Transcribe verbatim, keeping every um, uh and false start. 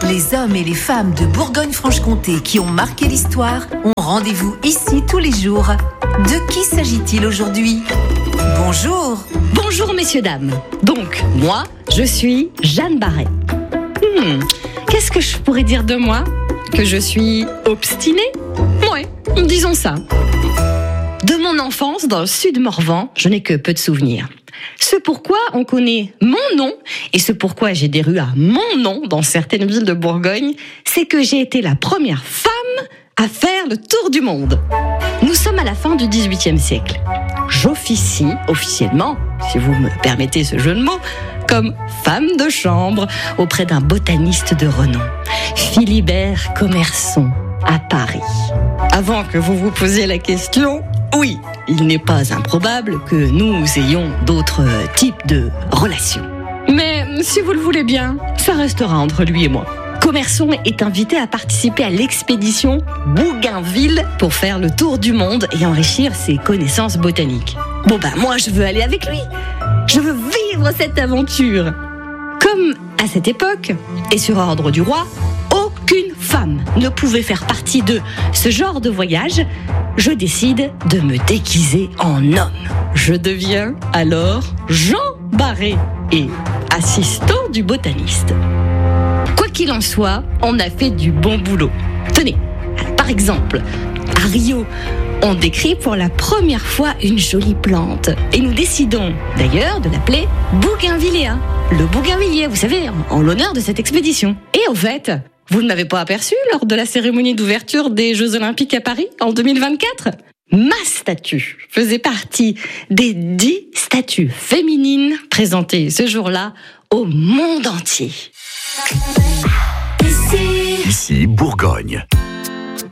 Les hommes et les femmes de Bourgogne-Franche-Comté qui ont marqué l'histoire ont rendez-vous ici tous les jours. De qui s'agit-il aujourd'hui ? Bonjour. Bonjour messieurs, dames. Donc, moi, je suis Jeanne Barret. Hmm, qu'est-ce que je pourrais dire de moi ? Que je suis obstinée ? Ouais, disons ça. De mon enfance, dans le sud Morvan, je n'ai que peu de souvenirs. Ce pourquoi on connaît mon nom, et ce pourquoi j'ai des rues à mon nom dans certaines villes de Bourgogne, c'est que j'ai été la première femme à faire le tour du monde. Nous sommes à la fin du dix-huitième siècle. J'officie officiellement, si vous me permettez ce jeu de mots, comme femme de chambre auprès d'un botaniste de renom, Philibert Commerson, à Paris. Avant que vous vous posiez la question, oui, il n'est pas improbable que nous ayons d'autres types de relations. Mais si vous le voulez bien, ça restera entre lui et moi. Commerson est invité à participer à l'expédition Bougainville pour faire le tour du monde et enrichir ses connaissances botaniques. Bon bah moi je veux aller avec lui. Je veux vivre cette aventure. Comme à cette époque, et sur ordre du roi, aucune femme ne pouvait faire partie de ce genre de voyage, je décide de me déguiser en homme. Je deviens alors Jean Barret et assistant du botaniste. Quoi qu'il en soit, on a fait du bon boulot. Tenez, par exemple, à Rio, on décrit pour la première fois une jolie plante. Et nous décidons d'ailleurs de l'appeler Bougainvilléa. Le bougainvillier, vous savez, en, en l'honneur de cette expédition. Et au fait, vous ne m'avez pas aperçu lors de la cérémonie d'ouverture des Jeux Olympiques à Paris en deux mille vingt-quatre ? Ma statue faisait partie des dix statues féminines présentées ce jour-là au monde entier. Ici, Bourgogne.